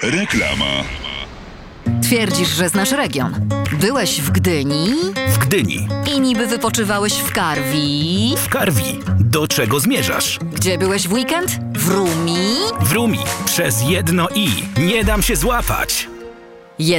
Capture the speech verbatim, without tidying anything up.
Reklama. Twierdzisz, że znasz region. Byłeś w Gdyni? W Gdyni. I niby wypoczywałeś w Karwi? W Karwi. Do czego zmierzasz? Gdzie byłeś w weekend? W Rumi? W Rumi. Przez jedno i. Nie dam się złapać.